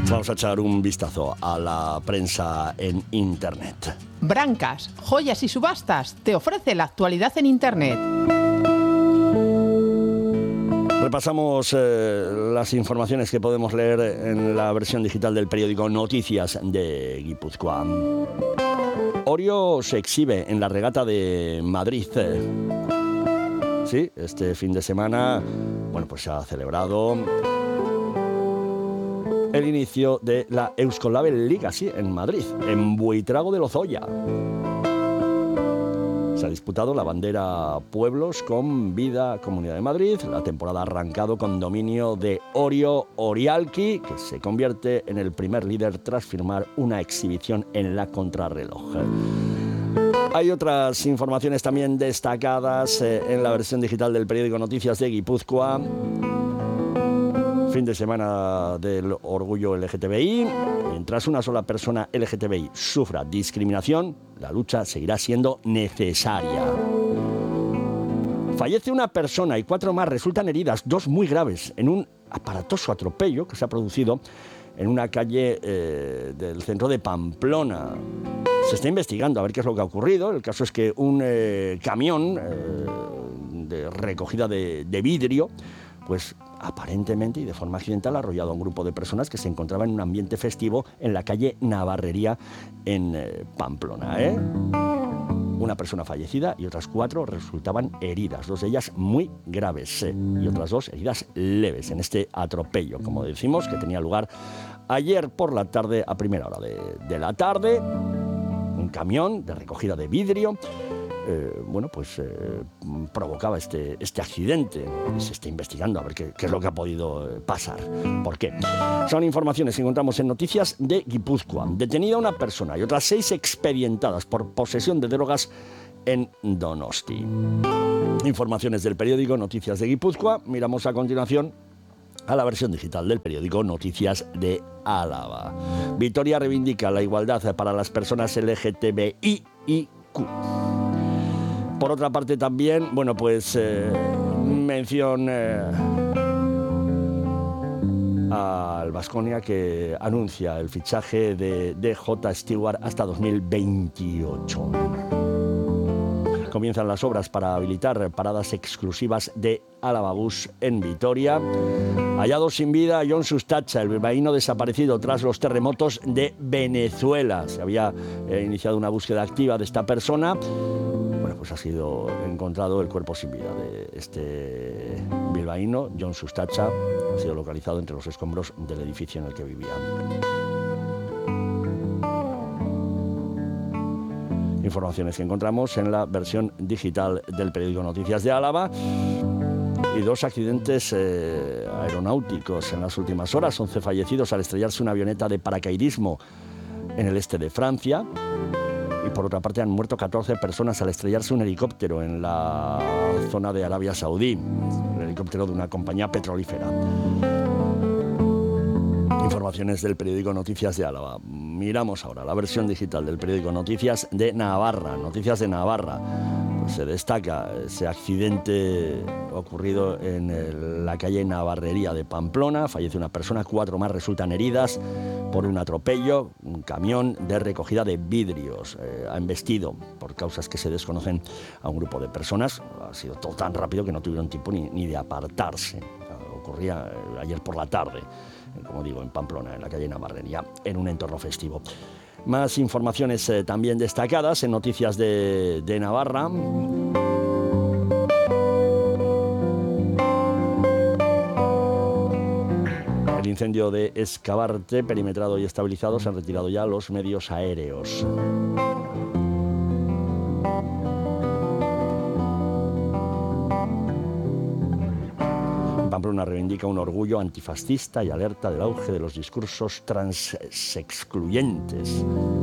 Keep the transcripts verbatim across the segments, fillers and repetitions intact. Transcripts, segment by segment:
Vamos a echar un vistazo a la prensa en Internet. Brancas, joyas y subastas te ofrece la actualidad en Internet. Repasamos eh, las informaciones que podemos leer en la versión digital del periódico Noticias de Guipúzcoa. Orio se exhibe en la regata de Madrid. Sí, este fin de semana, bueno, pues se ha celebrado el inicio de la Euskolabel Liga, sí, en Madrid, en Buitrago de Lozoya. Se ha disputado la bandera Pueblos con Vida Comunidad de Madrid. La temporada ha arrancado con dominio de Orio Orialki, que se convierte en el primer líder tras firmar una exhibición en la contrarreloj. Hay otras informaciones también destacadas eh, en la versión digital del periódico Noticias de Guipúzcoa. Fin de semana del orgullo L G T B I. Mientras una sola persona L G T B I sufra discriminación, la lucha seguirá siendo necesaria. Fallece una persona y cuatro más resultan heridas, dos muy graves, en un aparatoso atropello que se ha producido en una calle eh, del centro de Pamplona. Se está investigando a ver qué es lo que ha ocurrido. El caso es que un eh, camión eh, de recogida de, de vidrio, pues aparentemente y de forma accidental ha arrollado a un grupo de personas que se encontraban en un ambiente festivo en la calle Navarrería en eh, Pamplona, ¿eh? Una persona fallecida y otras cuatro resultaban heridas, dos de ellas muy graves ¿eh? y otras dos heridas leves en este atropello, como decimos, que tenía lugar ayer por la tarde, a primera hora de, de la tarde. Un camión de recogida de vidrio Eh, bueno, pues eh, provocaba este, este accidente. Se está investigando a ver qué, qué es lo que ha podido pasar. ¿Por qué? Son informaciones que encontramos en Noticias de Guipúzcoa. Detenida una persona y otras seis expedientadas por posesión de drogas en Donosti. Informaciones del periódico Noticias de Guipúzcoa. Miramos a continuación a la versión digital del periódico Noticias de Álava. Vitoria reivindica la igualdad para las personas L G T B I y Q. Por otra parte también, bueno, pues eh, mención eh, al Baskonia, que anuncia el fichaje de D J Stewart hasta dos mil veintiocho. Comienzan las obras para habilitar paradas exclusivas de Álava Bus en Vitoria. Hallado sin vida John Sustacha, el bilbaíno desaparecido tras los terremotos de Venezuela. Se había eh, iniciado una búsqueda activa de esta persona. Bueno, pues ha sido encontrado el cuerpo sin vida de este bilbaíno, John Sustacha. Ha sido localizado entre los escombros del edificio en el que vivía. Informaciones que encontramos en la versión digital del periódico Noticias de Álava. Y dos accidentes eh, aeronáuticos en las últimas horas. once fallecidos al estrellarse una avioneta de paracaidismo en el este de Francia. Y por otra parte han muerto catorce personas al estrellarse un helicóptero en la zona de Arabia Saudí. El helicóptero de una compañía petrolífera. Informaciones del periódico Noticias de Álava. Miramos ahora la versión digital del periódico Noticias de Navarra. Noticias de Navarra. Pues se destaca ese accidente ocurrido en el, la calle Navarrería de Pamplona. Fallece una persona, cuatro más resultan heridas por un atropello. Un camión de recogida de vidrios eh, ha embestido, por causas que se desconocen, a un grupo de personas. Ha sido todo tan rápido que no tuvieron tiempo ni, ni de apartarse. Ocurría eh, ayer por la tarde, como digo, en Pamplona, en la calle Navarrería, en un entorno festivo. Más informaciones eh, también destacadas en Noticias de, de Navarra. El incendio de Escabarte, perimetrado y estabilizado, se han retirado ya los medios aéreos. Pamplona reivindica un orgullo antifascista y alerta del auge de los discursos transexcluyentes.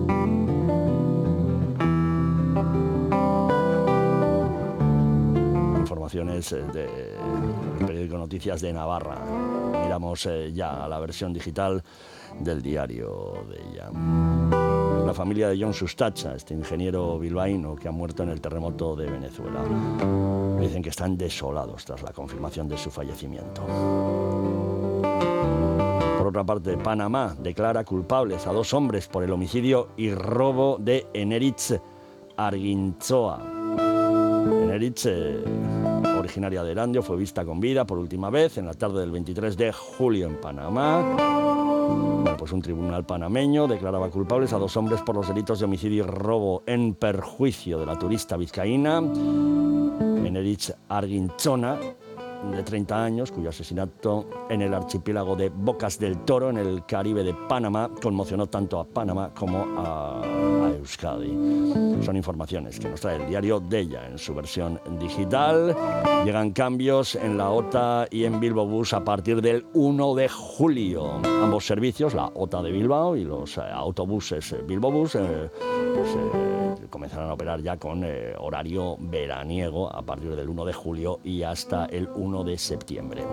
Informaciones del periódico Noticias de Navarra. Miramos eh, ya la versión digital del diario de ella. La familia de John Sustacha, este ingeniero bilbaíno que ha muerto en el terremoto de Venezuela. Dicen que están desolados tras la confirmación de su fallecimiento. Por otra parte, Panamá declara culpables a dos hombres por el homicidio y robo de Eneritz Argintzoa. Eneritz, eh, originaria de Erandio, fue vista con vida por última vez en la tarde del veintitrés de julio en Panamá. Bueno, pues un tribunal panameño declaraba culpables a dos hombres por los delitos de homicidio y robo en perjuicio de la turista vizcaína Eneritz Argintzona, de treinta años, cuyo asesinato en el archipiélago de Bocas del Toro, en el Caribe de Panamá, conmocionó tanto a Panamá como a, a Euskadi. Son informaciones que nos trae el diario Deia en su versión digital. Llegan cambios en la OTA y en Bilbao Bus a partir del uno de julio. Ambos servicios, la OTA de Bilbao y los eh, autobuses Bilbao Bus, eh, pues, eh, comenzarán a operar ya con eh, horario veraniego a partir del uno de julio y hasta el uno de septiembre.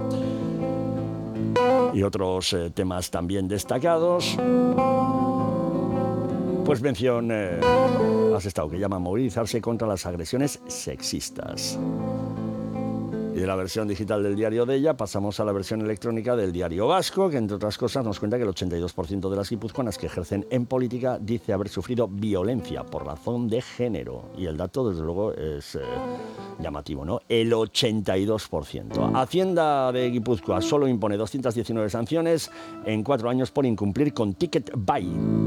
Y otros eh, temas también destacados. Pues mención eh, has estado que llama a movilizarse contra las agresiones sexistas. Y de la versión digital del diario Deia pasamos a la versión electrónica del diario vasco, que entre otras cosas nos cuenta que el ochenta y dos por ciento de las guipuzcoanas que ejercen en política dice haber sufrido violencia por razón de género. Y el dato, desde luego, es eh, llamativo, ¿no? El ochenta y dos por ciento. Hacienda de Guipúzcoa solo impone doscientas diecinueve sanciones en cuatro años por incumplir con Ticket Buy.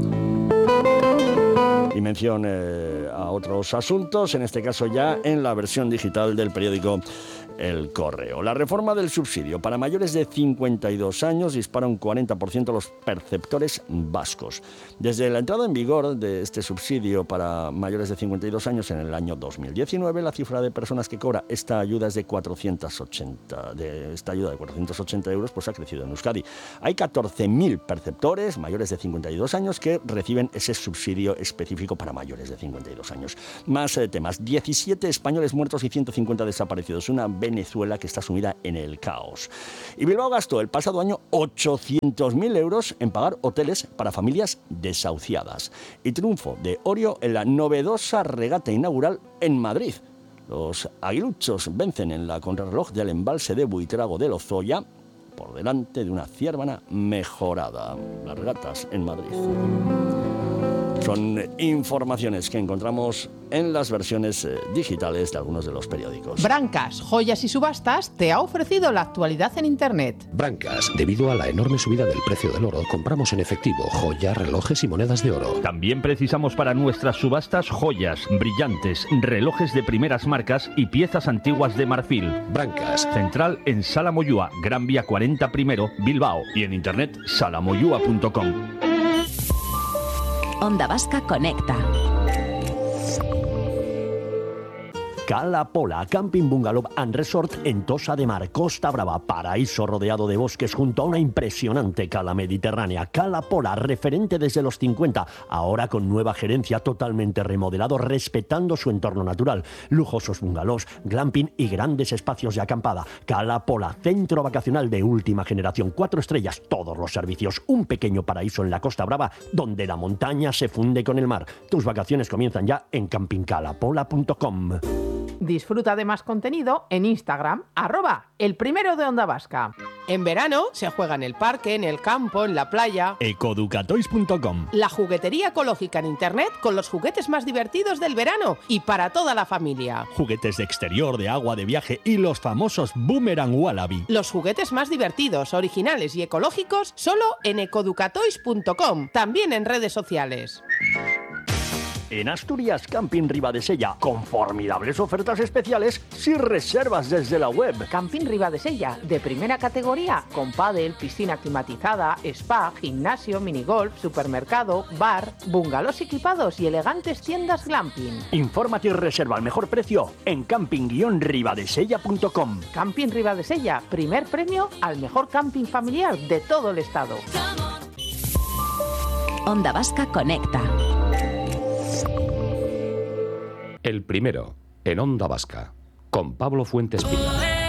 Y mención eh, a otros asuntos, en este caso ya en la versión digital del periódico El Correo. La reforma del subsidio para mayores de cincuenta y dos años dispara un cuarenta por ciento los perceptores vascos. Desde la entrada en vigor de este subsidio para mayores de cincuenta y dos años en el año dos mil diecinueve, la cifra de personas que cobra esta ayuda es de cuatrocientos ochenta. De esta ayuda de cuatrocientos ochenta euros, pues ha crecido en Euskadi. Hay catorce mil perceptores mayores de cincuenta y dos años que reciben ese subsidio específico para mayores de cincuenta y dos años. Más eh, temas. diecisiete españoles muertos y ciento cincuenta desaparecidos. Una Venezuela que está sumida en el caos. Y Bilbao gastó el pasado año ochocientos mil euros en pagar hoteles para familias desahuciadas. Y triunfo de Orio en la novedosa regata inaugural en Madrid. Los aguiluchos vencen en la contrarreloj del embalse de Buitrago de Lozoya por delante de una Ciérvana mejorada. Las regatas en Madrid. Son informaciones que encontramos en las versiones eh, digitales de algunos de los periódicos. Brancas, Joyas y Subastas te ha ofrecido la actualidad en Internet. Brancas, debido a la enorme subida del precio del oro, compramos en efectivo joyas, relojes y monedas de oro. También precisamos para nuestras subastas joyas, brillantes, relojes de primeras marcas y piezas antiguas de marfil. Brancas. Central en Sala Moyúa, Gran Vía cuarenta primero, Bilbao. Y en internet salamoyúa punto com. Onda Vasca Conecta. Cala Pola, Camping Bungalow and Resort en Tossa de Mar, Costa Brava, paraíso rodeado de bosques junto a una impresionante cala mediterránea. Cala Pola, referente desde los cincuenta, ahora con nueva gerencia, totalmente remodelado, respetando su entorno natural. Lujosos bungalows, glamping y grandes espacios de acampada. Cala Pola, centro vacacional de última generación, cuatro estrellas, todos los servicios, un pequeño paraíso en la Costa Brava, donde la montaña se funde con el mar. Tus vacaciones comienzan ya en camping cala pola punto com. Disfruta de más contenido en Instagram, arroba el primero de Onda Vasca. En verano se juega en el parque, en el campo, en la playa. ecoducatoys punto com. La juguetería ecológica en Internet con los juguetes más divertidos del verano y para toda la familia. Juguetes de exterior, de agua, de viaje y los famosos Boomerang Wallaby. Los juguetes más divertidos, originales y ecológicos solo en ecoducatoys punto com, también en redes sociales. En Asturias, Camping Ribadesella, con formidables ofertas especiales si reservas desde la web. Camping Ribadesella, de primera categoría, con pádel, piscina climatizada, spa, gimnasio, minigolf, supermercado, bar, bungalows equipados y elegantes tiendas glamping. Infórmate y reserva al mejor precio en camping guion ribadesella punto com. Camping Ribadesella, primer premio al mejor camping familiar de todo el estado. Onda Vasca Conecta. El primero, en Onda Vasca, con Pablo Fuentes Pina.